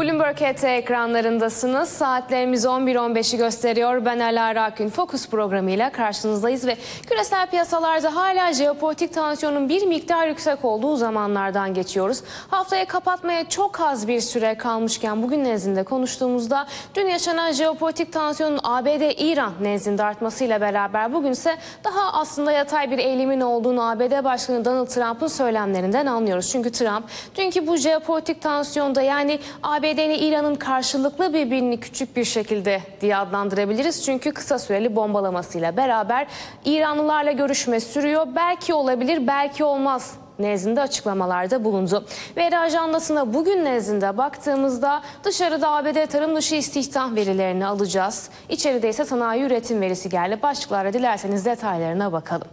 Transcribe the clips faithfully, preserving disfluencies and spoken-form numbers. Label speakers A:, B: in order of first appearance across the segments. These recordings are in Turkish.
A: Bloomberg H T ekranlarındasınız. Saatlerimiz on bir on beşi gösteriyor. Ben Alara Akün. Fokus programıyla karşınızdayız ve küresel piyasalarda hala jeopolitik tansiyonun bir miktar yüksek olduğu zamanlardan geçiyoruz. Haftaya kapatmaya çok az bir süre kalmışken bugün nezdinde konuştuğumuzda dün yaşanan jeopolitik tansiyonun A B D-İran nezdinde artmasıyla beraber bugün ise daha aslında yatay bir eğilimin olduğunu A B D Başkanı Donald Trump'ın söylemlerinden anlıyoruz. Çünkü Trump dünkü bu jeopolitik tansiyonda, yani A B D ile İran'ın karşılıklı birbirini küçük bir şekilde diye adlandırabiliriz. Çünkü kısa süreli bombalamasıyla beraber İranlılarla görüşme sürüyor. Belki olabilir, belki olmaz nezdinde açıklamalarda bulundu. Veri Ajansı'na bugün nezdinde baktığımızda dışarıda A B D tarım dışı istihdam verilerini alacağız. İçeride ise sanayi üretim verisi geldi. Başlıklara dilerseniz detaylarına bakalım.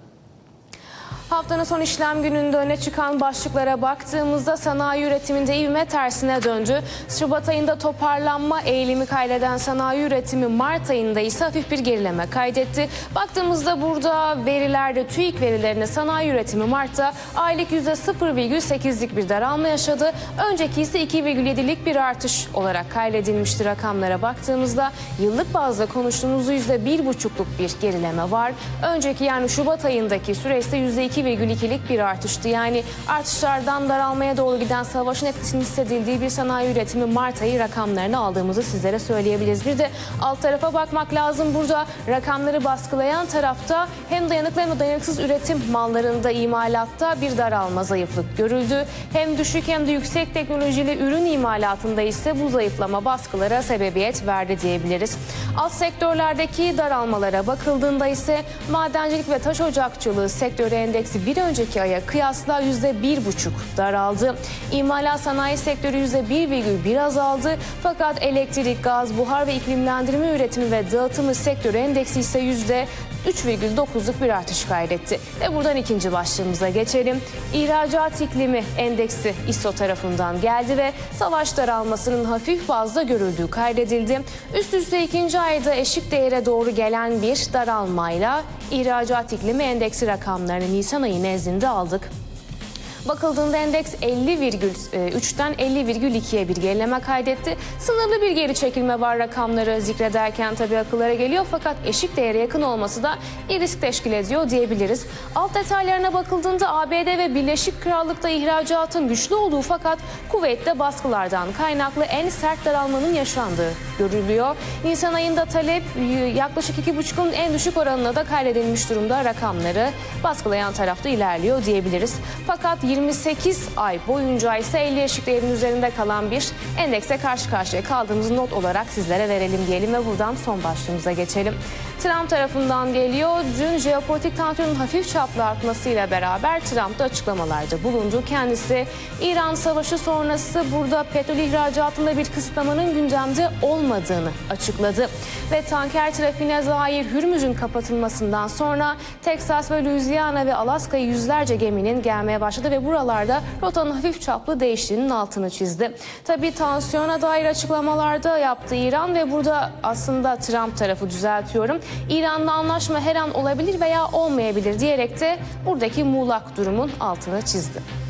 A: Haftanın son işlem gününde öne çıkan başlıklara baktığımızda sanayi üretiminde ivme tersine döndü. Şubat ayında toparlanma eğilimi kaydeden sanayi üretimi Mart ayında ise hafif bir gerileme kaydetti. Baktığımızda burada verilerde TÜİK verilerine sanayi üretimi Mart'ta aylık yüzde sıfır virgül sekizlik bir daralma yaşadı. Önceki ise iki virgül yedilik bir artış olarak kaydedilmişti. Rakamlara baktığımızda yıllık bazda konuştuğumuz yüzde bir buçukluk bir gerileme var. Önceki, yani Şubat ayındaki süre ise yüzde iki virgül ikilik bir artıştı. Yani artışlardan daralmaya doğru giden savaşın etkisinin hissedildiği bir sanayi üretimi Mart ayı rakamlarını aldığımızı sizlere söyleyebiliriz. Bir de alt tarafa bakmak lazım. Burada rakamları baskılayan tarafta hem dayanıklı hem de dayanıksız üretim mallarında, imalatta bir daralma, zayıflık görüldü. Hem düşük hem de yüksek teknolojili ürün imalatında ise bu zayıflama baskılara sebebiyet verdi diyebiliriz. Alt sektörlerdeki daralmalara bakıldığında ise madencilik ve taş ocakçılığı sektörü endeksi bir önceki aya kıyasla yüzde bir buçuk daraldı. İmalat sanayi sektörü yüzde bir virgül bir azaldı. Fakat elektrik, gaz, buhar ve iklimlendirme üretimi ve dağıtımı sektörü endeksi ise yüzde üç virgül dokuzluk bir artış kaydetti. Ve buradan ikinci başlığımıza geçelim. İhracat iklimi endeksi İ S O tarafından geldi ve savaş daralmasının hafif bazda görüldüğü kaydedildi. Üst üste ikinci ayda eşik değere doğru gelen bir daralmayla ihracat iklimi endeksi rakamlarını Nisan ayı nezdinde aldık. Bakıldığında endeks elli virgül üçten elli virgül ikiye bir gerileme kaydetti. Sınırlı bir geri çekilme var rakamları zikrederken tabii akıllara geliyor, fakat eşik değere yakın olması da bir risk teşkil ediyor diyebiliriz. Alt detaylarına bakıldığında A B D ve Birleşik Krallık'ta ihracatın güçlü olduğu fakat Kuveyt'te baskılardan kaynaklı en sert daralmanın yaşandığı görülüyor. Nisan ayında talep yaklaşık iki buçukun en düşük oranına da kaydedilmiş durumda, rakamları baskılayan tarafta ilerliyor diyebiliriz. Fakat yirmi sekiz ay boyunca ise elli eşik değerin üzerinde kalan bir endekse karşı karşıya kaldığımızı not olarak sizlere verelim diyelim ve buradan son başlığımıza geçelim. Trump tarafından geliyor. Dün jeopolitik tansiyonun hafif çaplı artmasıyla beraber Trump da açıklamalarda bulundu. Kendisi İran savaşı sonrası burada petrol ihracatında bir kısıtlamanın gündemde olmadığını açıkladı. Ve tanker trafiğine dair Hürmüz'ün kapatılmasından sonra Teksas ve Louisiana ve Alaska'ya yüzlerce geminin gelmeye başladı ve buralarda rotanın hafif çaplı değiştiğinin altını çizdi. Tabii tansiyona dair açıklamalarda yaptı İran ve burada aslında Trump tarafı, düzeltiyorum, İran'la anlaşma her an olabilir veya olmayabilir diyerek de buradaki muğlak durumun altını çizdi.